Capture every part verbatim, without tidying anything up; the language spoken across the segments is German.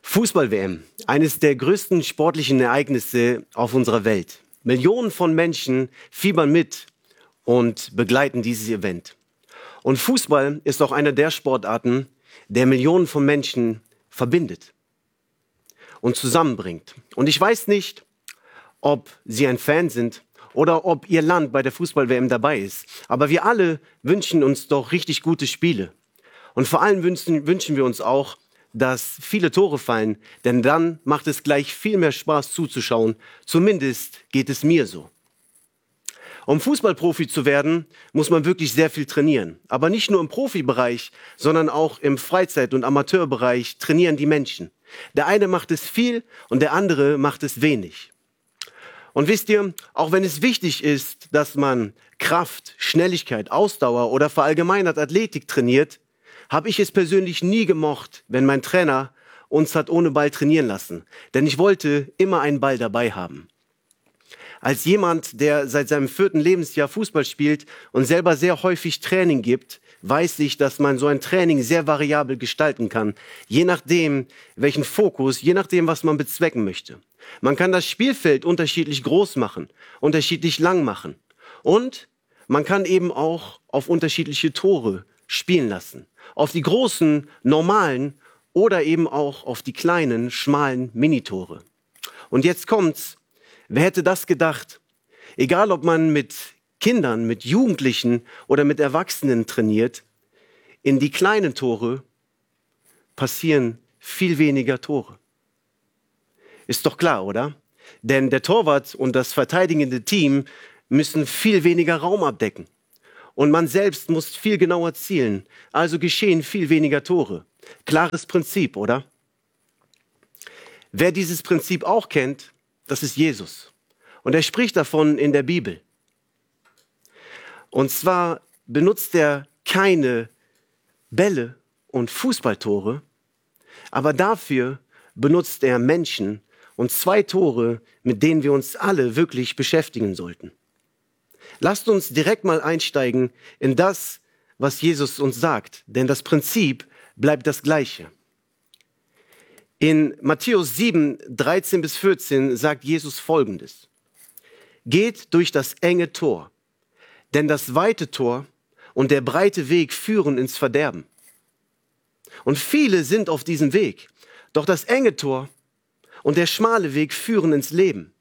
Fußball-W M, eines der größten sportlichen Ereignisse auf unserer Welt. Millionen von Menschen fiebern mit und begleiten dieses Event. Und Fußball ist auch einer der Sportarten, der Millionen von Menschen verbindet und zusammenbringt. Und ich weiß nicht, ob Sie ein Fan sind oder ob Ihr Land bei der Fußball-W M dabei ist. Aber wir alle wünschen uns doch richtig gute Spiele. Und vor allem wünschen, wünschen wir uns auch, dass viele Tore fallen, denn dann macht es gleich viel mehr Spaß zuzuschauen. Zumindest geht es mir so. Um Fußballprofi zu werden, muss man wirklich sehr viel trainieren. Aber nicht nur im Profibereich, sondern auch im Freizeit- und Amateurbereich trainieren die Menschen. Der eine macht es viel und der andere macht es wenig. Und wisst ihr, auch wenn es wichtig ist, dass man Kraft, Schnelligkeit, Ausdauer oder verallgemeinert Athletik trainiert, habe ich es persönlich nie gemocht, wenn mein Trainer uns hat ohne Ball trainieren lassen. Denn ich wollte immer einen Ball dabei haben. Als jemand, der seit seinem vierten Lebensjahr Fußball spielt und selber sehr häufig Training gibt, weiß ich, dass man so ein Training sehr variabel gestalten kann. Je nachdem, welchen Fokus, je nachdem, was man bezwecken möchte. Man kann das Spielfeld unterschiedlich groß machen, unterschiedlich lang machen. Und man kann eben auch auf unterschiedliche Tore spielen lassen. Auf die großen, normalen oder eben auch auf die kleinen, schmalen Minitore. Und jetzt kommt's. Wer hätte das gedacht? Egal, ob man mit Kindern, mit Jugendlichen oder mit Erwachsenen trainiert, in die kleinen Tore passieren viel weniger Tore. Ist doch klar, oder? Denn der Torwart und das verteidigende Team müssen viel weniger Raum abdecken. Und man selbst muss viel genauer zielen. Also geschehen viel weniger Tore. Klares Prinzip, oder? Wer dieses Prinzip auch kennt, das ist Jesus. Und er spricht davon in der Bibel. Und zwar benutzt er keine Bälle und Fußballtore, aber dafür benutzt er Menschen und zwei Tore, mit denen wir uns alle wirklich beschäftigen sollten. Lasst uns direkt mal einsteigen in das, was Jesus uns sagt, denn das Prinzip bleibt das Gleiche. In Matthäus sieben, dreizehn bis vierzehn sagt Jesus Folgendes. Geht durch das enge Tor, denn das weite Tor und der breite Weg führen ins Verderben. Und viele sind auf diesem Weg, doch das enge Tor und der schmale Weg führen ins Leben.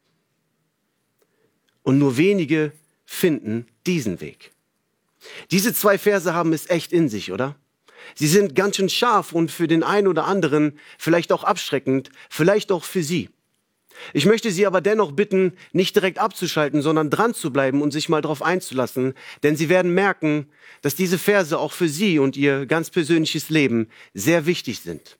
Und nur wenige finden diesen Weg. Diese zwei Verse haben es echt in sich, oder? Sie sind ganz schön scharf und für den einen oder anderen vielleicht auch abschreckend, vielleicht auch für Sie. Ich möchte Sie aber dennoch bitten, nicht direkt abzuschalten, sondern dran zu bleiben und sich mal darauf einzulassen, denn Sie werden merken, dass diese Verse auch für Sie und Ihr ganz persönliches Leben sehr wichtig sind.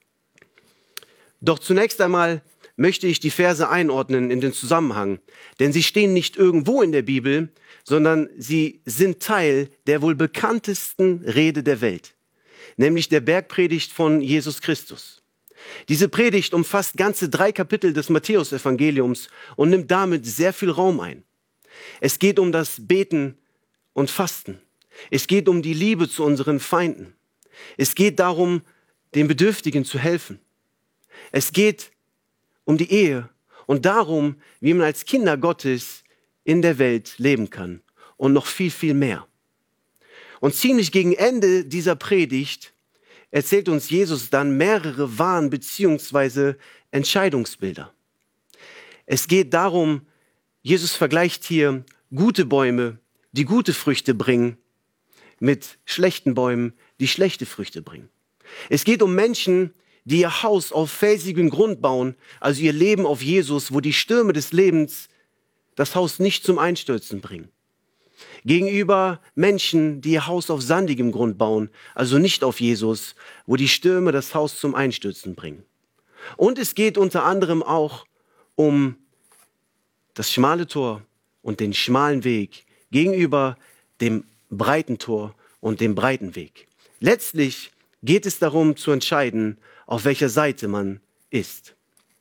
Doch zunächst einmal möchte ich die Verse einordnen in den Zusammenhang, denn sie stehen nicht irgendwo in der Bibel, sondern sie sind Teil der wohl bekanntesten Rede der Welt, nämlich der Bergpredigt von Jesus Christus. Diese Predigt umfasst ganze drei Kapitel des Matthäus-Evangeliums und nimmt damit sehr viel Raum ein. Es geht um das Beten und Fasten. Es geht um die Liebe zu unseren Feinden. Es geht darum, den Bedürftigen zu helfen. Es geht um die Ehe und darum, wie man als Kinder Gottes in der Welt leben kann und noch viel, viel mehr. Und ziemlich gegen Ende dieser Predigt erzählt uns Jesus dann mehrere Warn- bzw. Entscheidungsbilder. Es geht darum, Jesus vergleicht hier gute Bäume, die gute Früchte bringen, mit schlechten Bäumen, die schlechte Früchte bringen. Es geht um Menschen, die ihr Haus auf felsigem Grund bauen, also ihr Leben auf Jesus, wo die Stürme des Lebens das Haus nicht zum Einstürzen bringen. Gegenüber Menschen, die ihr Haus auf sandigem Grund bauen, also nicht auf Jesus, wo die Stürme das Haus zum Einstürzen bringen. Und es geht unter anderem auch um das schmale Tor und den schmalen Weg gegenüber dem breiten Tor und dem breiten Weg. Letztlich geht es darum zu entscheiden, auf welcher Seite man ist.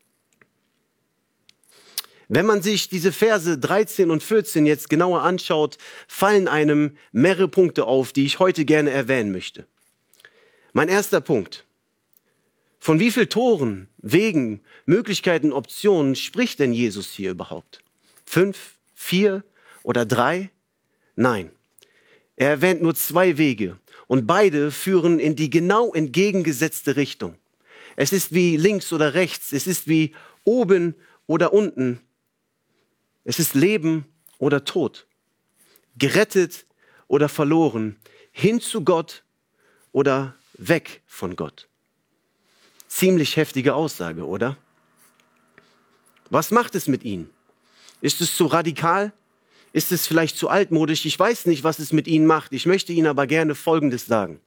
Wenn man sich diese Verse dreizehn und vierzehn jetzt genauer anschaut, fallen einem mehrere Punkte auf, die ich heute gerne erwähnen möchte. Mein erster Punkt. Von wie vielen Toren, Wegen, Möglichkeiten, Optionen spricht denn Jesus hier überhaupt? Fünf, vier oder drei? Nein. Er erwähnt nur zwei Wege und beide führen in die genau entgegengesetzte Richtung. Es ist wie links oder rechts, es ist wie oben oder unten. Es ist Leben oder Tod, gerettet oder verloren, hin zu Gott oder weg von Gott. Ziemlich heftige Aussage, oder? Was macht es mit Ihnen? Ist es zu radikal? Ist es vielleicht zu altmodisch? Ich weiß nicht, was es mit Ihnen macht. Ich möchte Ihnen aber gerne Folgendes sagen.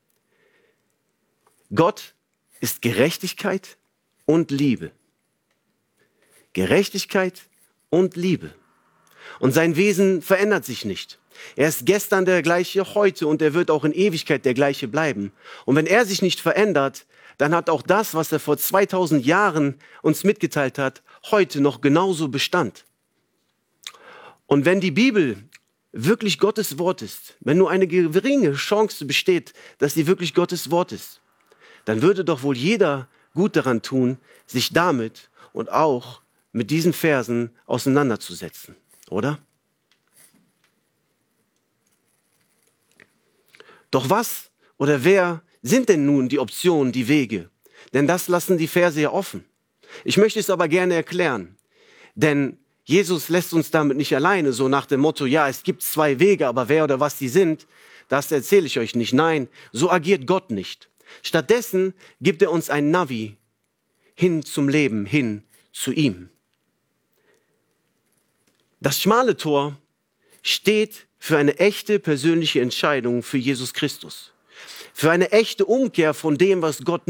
Gott ist Gerechtigkeit und Liebe. Gerechtigkeit und Liebe. Und sein Wesen verändert sich nicht. Er ist gestern der gleiche, heute und er wird auch in Ewigkeit der gleiche bleiben. Und wenn er sich nicht verändert, dann hat auch das, was er vor zweitausend Jahren uns mitgeteilt hat, heute noch genauso Bestand. Und wenn die Bibel wirklich Gottes Wort ist, wenn nur eine geringe Chance besteht, dass sie wirklich Gottes Wort ist, dann würde doch wohl jeder gut daran tun, sich damit und auch mit diesen Versen auseinanderzusetzen, oder? Doch was oder wer sind denn nun die Optionen, die Wege? Denn das lassen die Verse ja offen. Ich möchte es aber gerne erklären, denn Jesus lässt uns damit nicht alleine, so nach dem Motto, ja, es gibt zwei Wege, aber wer oder was die sind, das erzähle ich euch nicht. Nein, so agiert Gott nicht. Stattdessen gibt er uns ein Navi hin zum Leben, hin zu ihm. Das schmale Tor steht für eine echte persönliche Entscheidung für Jesus Christus. Für eine echte Umkehr von dem, was Gott